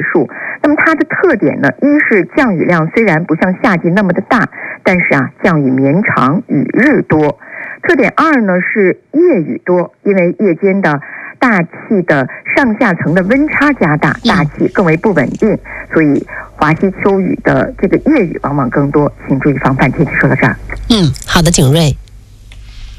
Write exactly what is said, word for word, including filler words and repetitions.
数。那么它的特点呢，一是降雨量虽然不像夏季那么的大，但是啊降雨绵长，雨日多。特点二呢是夜雨多，因为夜间的大气的上下层的温差加大，大气更为不稳定，所以华西秋雨的这个夜雨往往更多，请注意防范天气。说到这儿， 嗯，好的，景睿。